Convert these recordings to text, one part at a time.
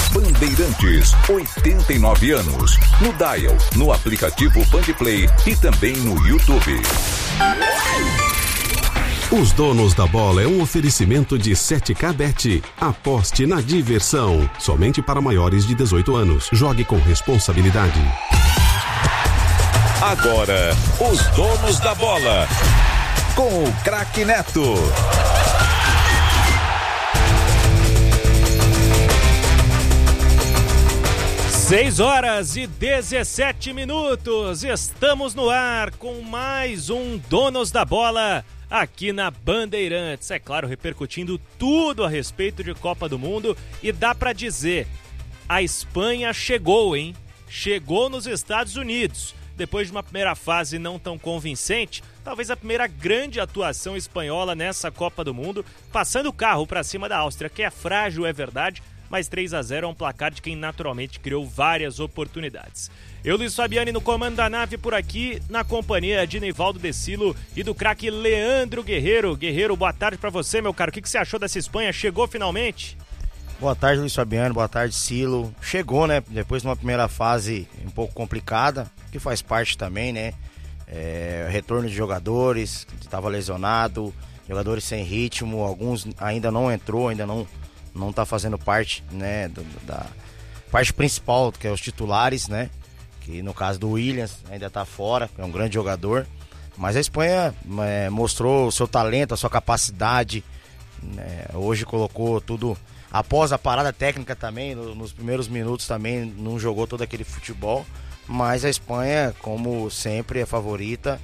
Bandeirantes, 89 anos. No dial, no aplicativo Bandplay e também no YouTube. Os Donos da Bola é um oferecimento de 7K Bet. Aposte na diversão. Somente para maiores de 18 anos. Jogue com responsabilidade. Agora, os Donos da Bola. Com o craque Neto. Seis horas e 17 minutos. Estamos no ar com mais um Donos da Bola aqui na Bandeirantes. É claro, repercutindo tudo a respeito de Copa do Mundo. E dá pra dizer, a Espanha chegou, hein? Chegou nos Estados Unidos. Depois de uma primeira fase não tão convincente, talvez a primeira grande atuação espanhola nessa Copa do Mundo, passando o carro pra cima da Áustria, que é frágil, é verdade, mas 3-0 é um placar de quem naturalmente criou várias oportunidades. Eu, Luiz Fabiani, no comando da nave por aqui, na companhia de Nivaldo Decilo e do craque Leandro Guerreiro. Guerreiro, boa tarde pra você, meu caro. O que você achou dessa Espanha? Chegou finalmente? Boa tarde, Luiz Fabiano. Boa tarde, Silo. Chegou, né? Depois de uma primeira fase um pouco complicada, que faz parte também, né? Retorno de jogadores, que estava lesionado, jogadores sem ritmo, alguns ainda não entrou, ainda não tá fazendo parte, né, da parte principal, que é os titulares, né? Que no caso do Williams ainda tá fora, que é um grande jogador. Mas a Espanha mostrou o seu talento, a sua capacidade, né? Hoje colocou tudo. Após a parada técnica também, nos primeiros minutos também não jogou todo aquele futebol, mas a Espanha, como sempre, é favorita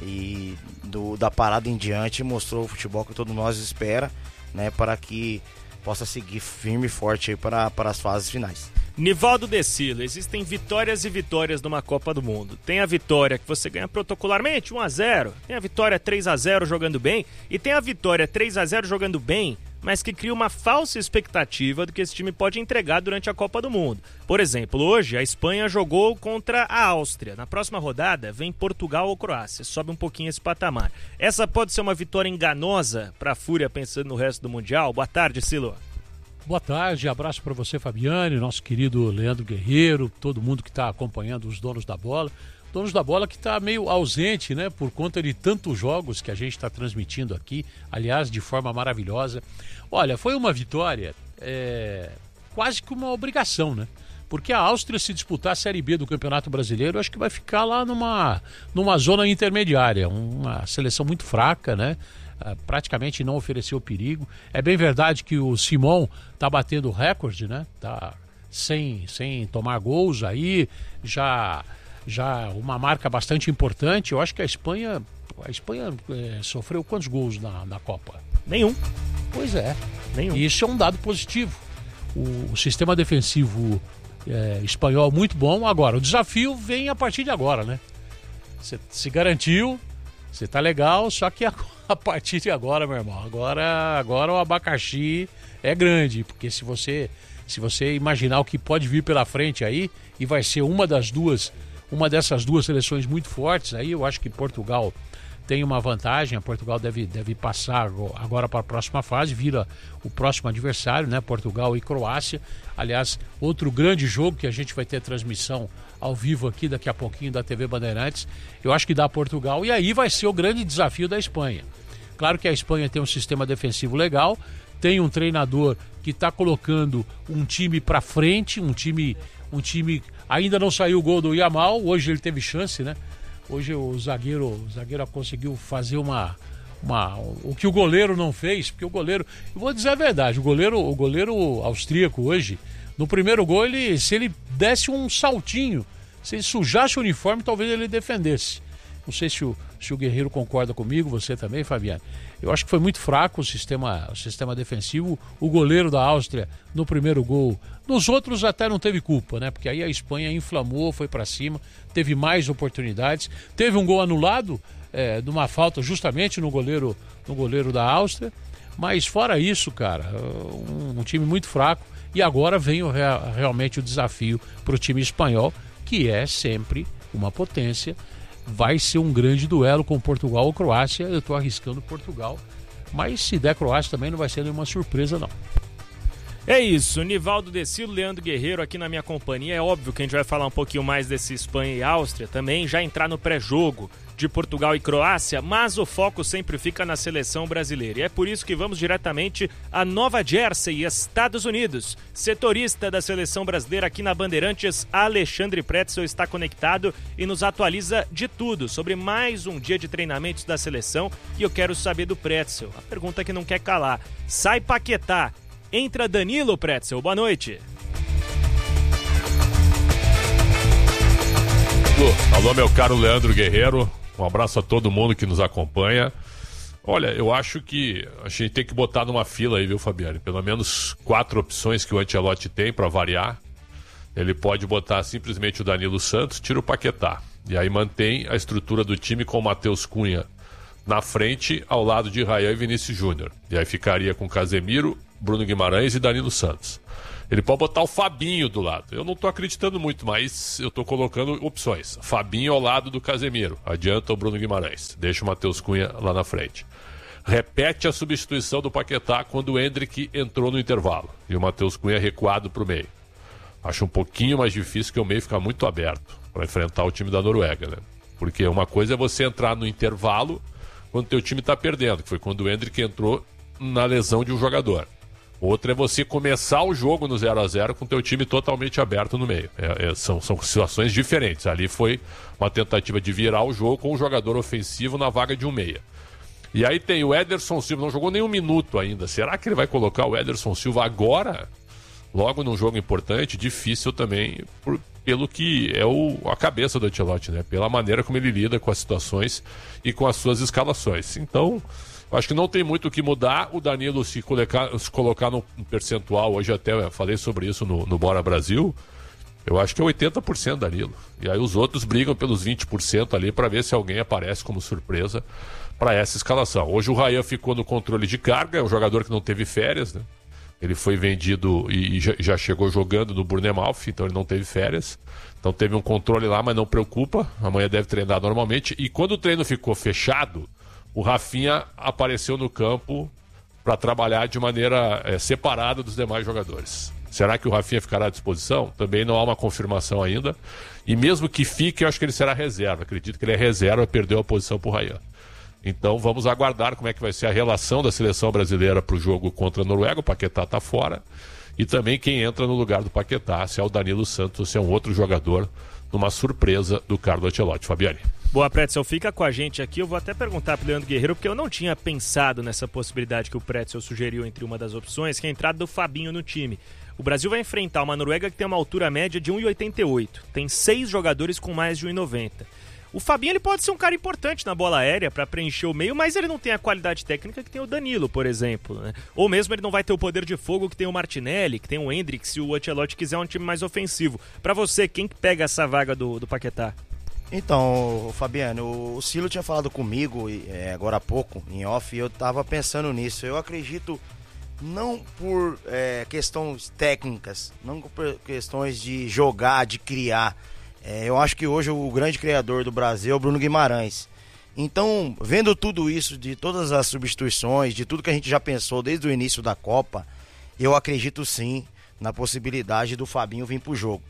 e da parada em diante mostrou o futebol que todos nós espera, né, para que possa seguir firme e forte aí para as fases finais. Nivaldo Decilo, existem vitórias e vitórias numa Copa do Mundo. Tem a vitória que você ganha protocolarmente, 1-0, tem a vitória 3-0 jogando bem, e tem a vitória 3-0 jogando bem, mas que cria uma falsa expectativa do que esse time pode entregar durante a Copa do Mundo. Por exemplo, hoje a Espanha jogou contra a Áustria. Na próxima rodada vem Portugal ou Croácia. Sobe um pouquinho esse patamar. Essa pode ser uma vitória enganosa para a Fúria pensando no resto do Mundial? Boa tarde, Silo. Boa tarde, abraço para você, Fabiane, nosso querido Leandro Guerreiro, todo mundo que está acompanhando os Donos da Bola. Donos da Bola que está meio ausente, né, por conta de tantos jogos que a gente está transmitindo aqui, aliás, de forma maravilhosa. Olha, foi uma vitória, quase que uma obrigação, né? Porque a Áustria, se disputar a Série B do Campeonato Brasileiro, acho que vai ficar lá numa zona intermediária, uma seleção muito fraca, né? Praticamente não ofereceu perigo. É bem verdade que o Simon está batendo recorde, né? Tá sem tomar gols aí, já uma marca bastante importante. Eu acho que a Espanha sofreu quantos gols na Copa? Nenhum. Pois é. Nenhum. E isso é um dado positivo. O sistema defensivo espanhol muito bom. Agora, o desafio vem a partir de agora, né? Você se garantiu, você tá legal, só que a partir de agora, meu irmão, agora o abacaxi é grande, porque se você imaginar o que pode vir pela frente aí, e vai ser uma dessas duas seleções muito fortes, aí eu acho que Portugal tem uma vantagem. A Portugal deve passar agora para a próxima fase, vira o próximo adversário, né? Portugal e Croácia. Aliás, outro grande jogo que a gente vai ter transmissão ao vivo aqui daqui a pouquinho da TV Bandeirantes. Eu acho que dá Portugal, e aí vai ser o grande desafio da Espanha. Claro que a Espanha tem um sistema defensivo legal, tem um treinador que está colocando um time para frente, um time ainda não saiu o gol do Yamal, hoje ele teve chance, né? Hoje o zagueiro conseguiu fazer o que o goleiro não fez, porque o goleiro, eu vou dizer a verdade, o goleiro austríaco hoje, no primeiro gol, se ele desse um saltinho, se ele sujasse o uniforme, talvez ele defendesse. Não sei se o Guerreiro concorda comigo, você também, Fabiano. Eu acho que foi muito fraco o sistema defensivo. O goleiro da Áustria no primeiro gol. Nos outros até não teve culpa, né? Porque aí a Espanha inflamou, foi para cima, teve mais oportunidades. Teve um gol anulado de uma falta justamente no goleiro da Áustria. Mas fora isso, cara, um time muito fraco. E agora vem realmente o desafio para o time espanhol, que é sempre uma potência. Vai ser um grande duelo com Portugal ou Croácia. Eu estou arriscando Portugal, mas se der Croácia também não vai ser nenhuma surpresa, não. É isso, Nivaldo Decilo, Leandro Guerreiro aqui na minha companhia. É óbvio que a gente vai falar um pouquinho mais desse Espanha e Áustria também, já entrar no pré-jogo de Portugal e Croácia, mas o foco sempre fica na seleção brasileira. E é por isso que vamos diretamente a Nova Jersey, Estados Unidos. Setorista da seleção brasileira aqui na Bandeirantes, Alexandre Pretzel, está conectado e nos atualiza de tudo sobre mais um dia de treinamentos da seleção. E eu quero saber do Pretzel, a pergunta que não quer calar. Sai Paquetá, entra Danilo, Pretzel, boa noite. Alô, meu caro Leandro Guerreiro, um abraço a todo mundo que nos acompanha. Olha, eu acho que a gente tem que botar numa fila aí, viu, Fabiane? Pelo menos 4 opções que o Ancelotti tem para variar. Ele pode botar simplesmente o Danilo Santos, tira o Paquetá. E aí mantém a estrutura do time com o Matheus Cunha na frente, ao lado de Rayan e Vinícius Júnior. E aí ficaria com Casemiro, Bruno Guimarães e Danilo Santos. Ele pode botar o Fabinho do lado. Eu não estou acreditando muito, mas eu estou colocando opções. Fabinho ao lado do Casemiro. Adianta o Bruno Guimarães. Deixa o Matheus Cunha lá na frente. Repete a substituição do Paquetá quando o Endrick entrou no intervalo. E o Matheus Cunha recuado para o meio. Acho um pouquinho mais difícil que o meio ficar muito aberto para enfrentar o time da Noruega, né? Porque uma coisa é você entrar no intervalo quando o teu time está perdendo, que foi quando o Endrick entrou na lesão de um jogador. Outra é você começar o jogo no 0-0 com o teu time totalmente aberto no meio. São situações diferentes. Ali foi uma tentativa de virar o jogo com um jogador ofensivo na vaga de um meia. E aí tem o Ederson Silva, não jogou nem um minuto ainda. Será que ele vai colocar o Ederson Silva agora? Logo num jogo importante, difícil também, pelo que é a cabeça do Ancelotti, né? Pela maneira como ele lida com as situações e com as suas escalações. Então, acho que não tem muito o que mudar. O Danilo se colocar no percentual, hoje até falei sobre isso no Bora Brasil, eu acho que é 80% Danilo. E aí os outros brigam pelos 20% ali para ver se alguém aparece como surpresa para essa escalação. Hoje o Rayan ficou no controle de carga, é um jogador que não teve férias, né? Ele foi vendido e já chegou jogando no Bournemouth, então ele não teve férias. Então teve um controle lá, mas não preocupa. Amanhã deve treinar normalmente. E quando o treino ficou fechado, o Rafinha apareceu no campo para trabalhar de maneira separada dos demais jogadores. Será que o Rafinha ficará à disposição? Também não há uma confirmação ainda. E mesmo que fique, eu acho que ele será reserva. Acredito que ele é reserva, perdeu a posição para o Rayan. Então vamos aguardar como é que vai ser a relação da seleção brasileira para o jogo contra a Noruega. O Paquetá está fora. E também quem entra no lugar do Paquetá, se é o Danilo Santos ou se é um outro jogador, numa surpresa do Carlo Ancelotti. Fabiane. Boa, Pretzel, fica com a gente aqui. Eu vou até perguntar para o Leandro Guerreiro, porque eu não tinha pensado nessa possibilidade que o Pretzel sugeriu entre uma das opções, que é a entrada do Fabinho no time. O Brasil vai enfrentar uma Noruega que tem uma altura média de 1,88. Tem 6 jogadores com mais de 1,90. O Fabinho ele pode ser um cara importante na bola aérea para preencher o meio, mas ele não tem a qualidade técnica que tem o Danilo, por exemplo, né? Ou mesmo ele não vai ter o poder de fogo que tem o Martinelli, que tem o Endrick, se o Ancelotti quiser um time mais ofensivo. Para você, quem que pega essa vaga do Paquetá? Então, Fabiano, o Silo tinha falado comigo agora há pouco, em off, e eu tava pensando nisso. Eu acredito, não por questões técnicas, não por questões de jogar, de criar. Eu acho que hoje o grande criador do Brasil é o Bruno Guimarães. Então, vendo tudo isso, de todas as substituições, de tudo que a gente já pensou desde o início da Copa, eu acredito sim na possibilidade do Fabinho vir pro jogo.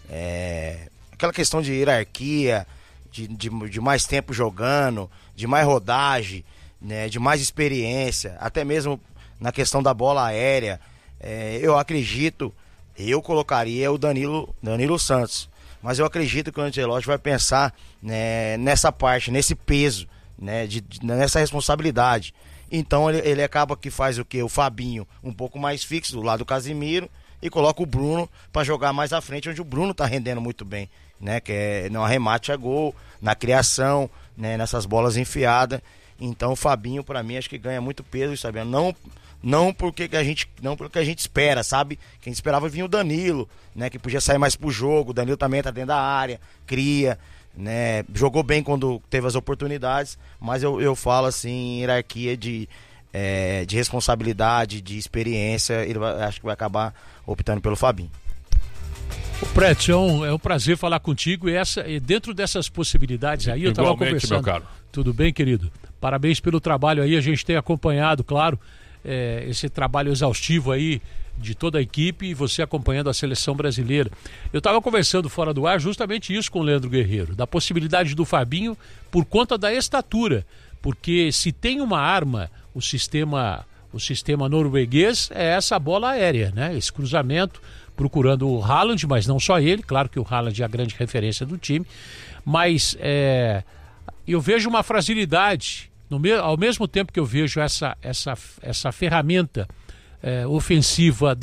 Aquela questão de hierarquia, de mais tempo jogando, de mais rodagem, né, de mais experiência, até mesmo na questão da bola aérea, eu acredito, eu colocaria o Danilo Santos. Mas eu acredito que o Ancelotti vai pensar, né, nessa parte, nesse peso, né, nessa responsabilidade. Então ele acaba que faz o quê? O Fabinho um pouco mais fixo do lado do Casemiro e coloca o Bruno para jogar mais à frente, onde o Bruno está rendendo muito bem, né, que é no arremate a gol, na criação, né, nessas bolas enfiadas. Então o Fabinho, para mim, acho que ganha muito peso, sabe? Não porque a gente espera, sabe? Quem esperava vinha o Danilo, né? Que podia sair mais pro jogo. O Danilo também tá dentro da área, cria, né? Jogou bem quando teve as oportunidades, mas eu falo assim, hierarquia de responsabilidade, de experiência, acho que vai acabar optando pelo Fabinho. Pretzel, é um prazer falar contigo e dentro dessas possibilidades aí, eu estava conversando. Meu caro. Tudo bem, querido? Parabéns pelo trabalho aí, a gente tem acompanhado, claro, esse trabalho exaustivo aí de toda a equipe e você acompanhando a seleção brasileira. Eu estava conversando fora do ar justamente isso com o Leandro Guerreiro, da possibilidade do Fabinho por conta da estatura, porque se tem uma arma, o sistema norueguês é essa bola aérea, né? Esse cruzamento procurando o Haaland, mas não só ele, claro que o Haaland é a grande referência do time, mas eu vejo uma fragilidade, ao mesmo tempo que eu vejo essa ferramenta ofensiva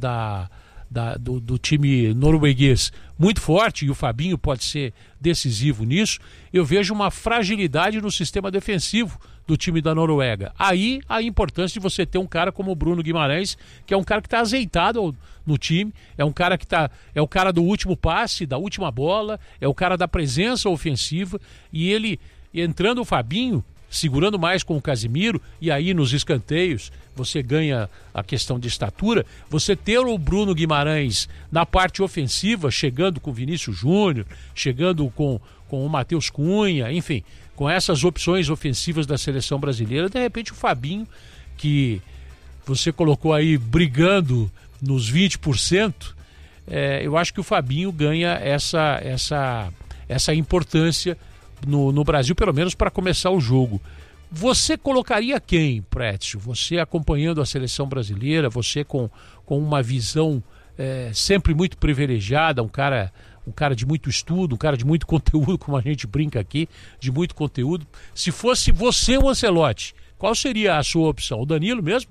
do time norueguês muito forte, e o Fabinho pode ser decisivo nisso, eu vejo uma fragilidade no sistema defensivo do time da Noruega. Aí a importância de você ter um cara como o Bruno Guimarães, que é um cara que está azeitado no time, é um cara que é o cara do último passe, da última bola, é o cara da presença ofensiva, e ele, entrando o Fabinho, segurando mais com o Casimiro, e aí nos escanteios você ganha a questão de estatura, você ter o Bruno Guimarães na parte ofensiva, chegando com o Vinícius Júnior, chegando com o Matheus Cunha, enfim, com essas opções ofensivas da seleção brasileira, de repente o Fabinho, que você colocou aí brigando nos 20%, eu acho que o Fabinho ganha essa importância no Brasil, pelo menos para começar o jogo. Você colocaria quem, Prétio? Você acompanhando a seleção brasileira, você com uma visão sempre muito privilegiada, um cara de muito estudo, um cara de muito conteúdo, como a gente brinca aqui, de muito conteúdo. Se fosse você o Ancelotti, qual seria a sua opção? O Danilo mesmo?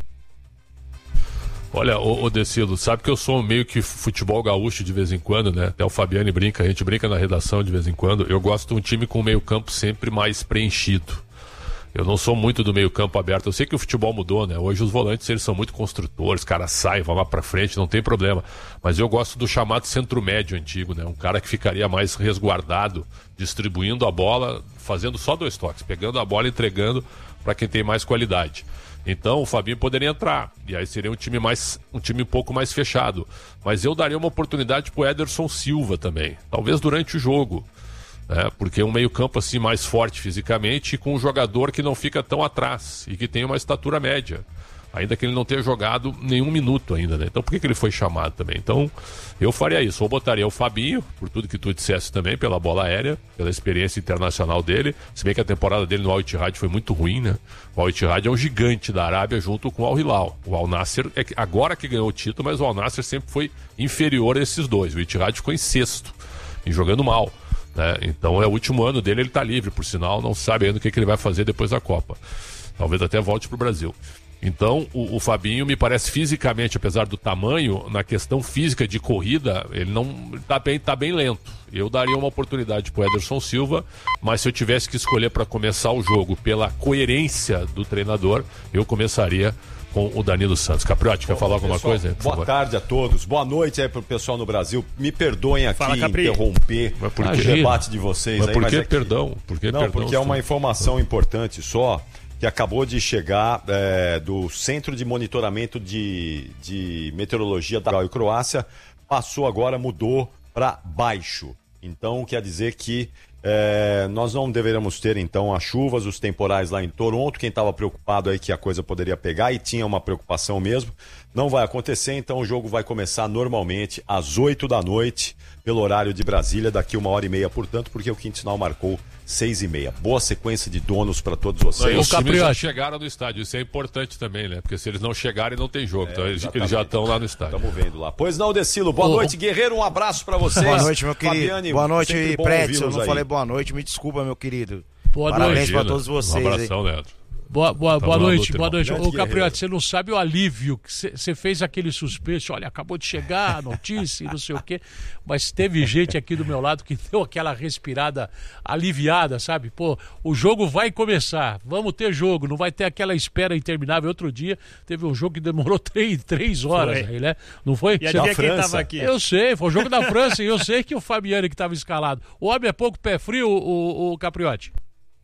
Olha, ô Decilo, sabe que eu sou meio que futebol gaúcho de vez em quando, né? Até o Fabiane brinca, a gente brinca na redação de vez em quando. Eu gosto de um time com o meio campo sempre mais preenchido. Eu não sou muito do meio campo aberto. Eu sei que o futebol mudou, né? Hoje os volantes, eles são muito construtores, cara sai, vai lá pra frente, não tem problema. Mas eu gosto do chamado centro-médio antigo, né? Um cara que ficaria mais resguardado, distribuindo a bola, fazendo só 2 toques, pegando a bola e entregando para quem tem mais qualidade. Então o Fabinho poderia entrar, e aí seria um time um pouco mais fechado. Mas eu daria uma oportunidade pro Ederson Silva também, talvez durante o jogo, né? Porque é um meio campo assim mais forte fisicamente e com um jogador que não fica tão atrás e que tem uma estatura média, ainda que ele não tenha jogado nenhum minuto ainda, né? Então por que ele foi chamado também? Então eu faria isso, ou botaria o Fabinho, por tudo que tu disseste também, pela bola aérea, pela experiência internacional dele, se bem que a temporada dele no Al Ittihad foi muito ruim, né? O Al Ittihad é um gigante da Arábia junto com o Al Hilal. O Al Nassr agora que ganhou o título, mas o Al Nassr sempre foi inferior a esses dois. O Ittihad ficou em 6º e jogando mal, né? Então é o último ano dele, ele tá livre, por sinal, não sabe ainda o que ele vai fazer depois da Copa. Talvez até volte pro Brasil. Então, o Fabinho me parece fisicamente, apesar do tamanho, na questão física de corrida, ele não tá bem lento. Eu daria uma oportunidade pro Ederson Silva, mas se eu tivesse que escolher para começar o jogo pela coerência do treinador, eu começaria com o Danilo Santos. Capriotti, quer falar alguma coisa? Boa tarde a todos. Boa noite aí pro pessoal no Brasil. Me perdoem aqui interromper o debate de vocês. Mas aí, por mas que é que... perdão? Porque é uma informação importante só, que acabou de chegar do Centro de Monitoramento de Meteorologia da Croácia, mudou para baixo. Então, quer dizer que nós não deveríamos ter, então, as chuvas, os temporais lá em Toronto. Quem estava preocupado aí que a coisa poderia pegar, e tinha uma preocupação mesmo, não vai acontecer. Então, o jogo vai começar normalmente às 20h, pelo horário de Brasília, daqui 1h30, portanto, porque o quinto sinal marcou 6h30. Boa sequência de donos para todos vocês. Os times já chegaram no estádio, isso é importante também, né? Porque se eles não chegarem, não tem jogo. Então eles já estão lá no estádio. Estamos vendo lá. Pois não, Decilo. Boa noite, Guerreiro. Um abraço para vocês. Boa noite, meu querido. Fabiane, boa noite, Prédio. Eu não aí. falei boa noite, me desculpa, meu querido. Parabéns para todos vocês. Um abração, Leandro. Boa noite, boa noite. Grande Ô, Capriotti, você não sabe o alívio que você fez aquele suspense. Olha, acabou de chegar a notícia e não sei o quê. Mas teve gente aqui do meu lado que deu aquela respirada aliviada, sabe? Pô, o jogo vai começar, vamos ter jogo, não vai ter aquela espera interminável. Outro dia teve um jogo que demorou 3 horas aí, né? Não foi? E adivinha quem tava aqui? Eu sei, foi o jogo da França e eu sei que o Fabiani que estava escalado. O homem é pouco pé frio, o Capriotti.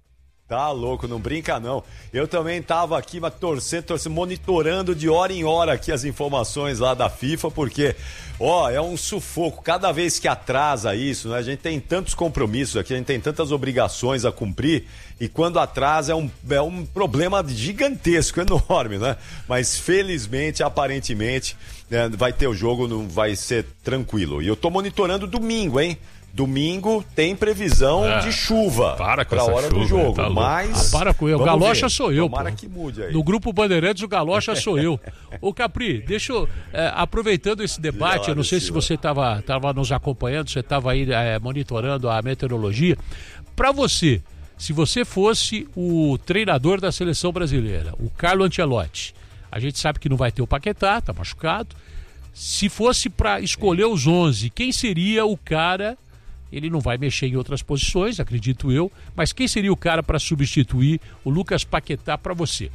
Tá louco, não brinca não. Eu também tava aqui, mas torcendo, monitorando de hora em hora aqui as informações lá da FIFA, porque, é um sufoco. Cada vez que atrasa isso, né? A gente tem tantos compromissos aqui, a gente tem tantas obrigações a cumprir, e quando atrasa é um problema gigantesco, enorme, né? Mas felizmente, aparentemente, vai ter o jogo, não vai ser tranquilo. E eu tô monitorando domingo, hein? Domingo tem previsão de chuva para a hora do jogo, tá mas... para com eu, o Galocha sou eu. Tomara que mude aí. No Grupo Bandeirantes, o Galocha sou eu. Ô Capri, deixa eu, aproveitando esse debate, eu não sei se você estava nos acompanhando, você estava aí monitorando a meteorologia. Para você, se você fosse o treinador da seleção brasileira, o Carlo Ancelotti, a gente sabe que não vai ter o Paquetá, tá machucado. Se fosse para escolher os 11, quem seria o cara... Ele não vai mexer em outras posições, acredito eu, mas quem seria o cara para substituir o Lucas Paquetá para você?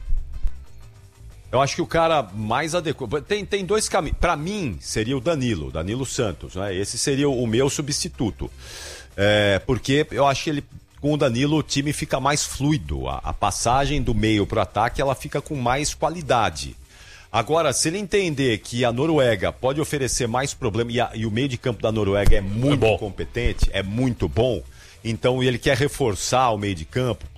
Eu acho que o cara mais adequado... Tem dois caminhos. Para mim, seria o Danilo Santos, né? Esse seria o meu substituto. Porque eu acho que ele, com o Danilo, o time fica mais fluido. A passagem do meio para o ataque, ela fica com mais qualidade. Agora, se ele entender que a Noruega pode oferecer mais problema, e o meio de campo da Noruega é muito competente, é muito bom, então ele quer reforçar o meio de campo,